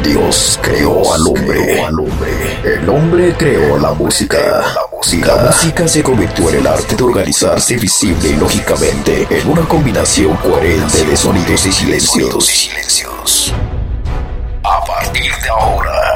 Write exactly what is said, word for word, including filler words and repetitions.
Dios creó al hombre. El hombre creó la música. La música se convirtió en el arte de organizarse visible y lógicamente en una combinación coherente de sonidos y silencios. A partir de ahora,